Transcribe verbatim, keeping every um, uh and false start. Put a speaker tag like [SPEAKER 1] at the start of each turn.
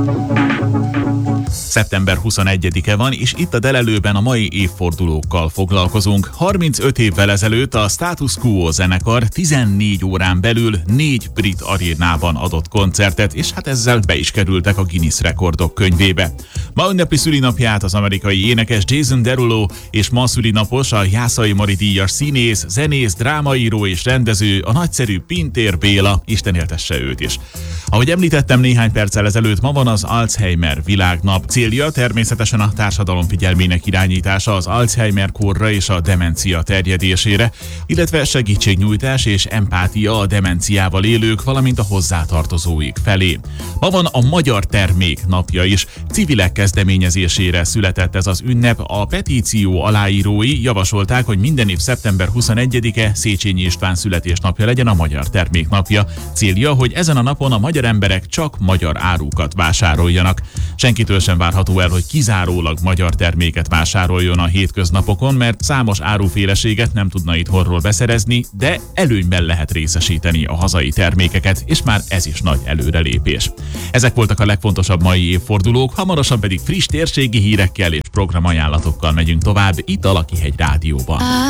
[SPEAKER 1] szeptember huszonegyedike van, és itt a Delelőben a mai évfordulókkal foglalkozunk. harmincöt évvel ezelőtt a Status Quo zenekar tizennégy órán belül négy brit arénában adott koncertet, és hát ezzel be is kerültek a Guinness rekordok könyvébe. Ma ünnepli szülinapját az amerikai énekes Jason Derulo, és ma szülinapos a Jászai Mari díjas színész, zenész, drámaíró és rendező, a nagyszerű Pintér Béla, Isten éltesse őt is. Ahogy említettem néhány perccel ezelőtt, ma van az Alzheimer világnap. Célja természetesen a társadalom figyelmének irányítása az Alzheimer-kórra és a demencia terjedésére, illetve segítségnyújtás és empátia a demenciával élők, valamint a hozzátartozóik felé. Ma van a Magyar Termék napja is. Civilek kezdeményezésére született ez az ünnep. A petíció aláírói javasolták, hogy minden év szeptember huszonegyedike Széchenyi István születésnapja legyen a Magyar Termék napja. Célja, hogy ezen a napon a magyar emberek csak magyar árukat vásároljanak. Senkitől sem várható el, hogy kizárólag magyar terméket vásároljon a hétköznapokon, mert számos áruféleséget nem tudna itthonról beszerezni, de előnyben lehet részesíteni a hazai termékeket, és már ez is nagy előrelépés. Ezek voltak a legfontosabb mai évfordulók, hamarosan pedig friss térségi hírekkel és programajánlatokkal megyünk tovább itt a Lakihegy Rádióban.